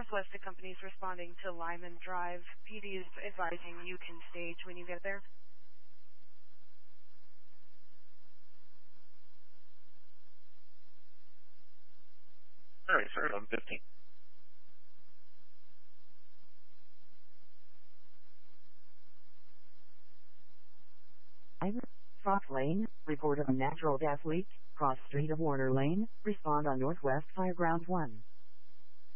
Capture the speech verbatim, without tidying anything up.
Northwest, the company's responding to Lyman Drive. P D is advising you can stage when you get there. All right, sir, I'm fifteen. Fox Lane, report of a natural gas leak, cross street of Warner Lane, respond on Northwest Fireground one.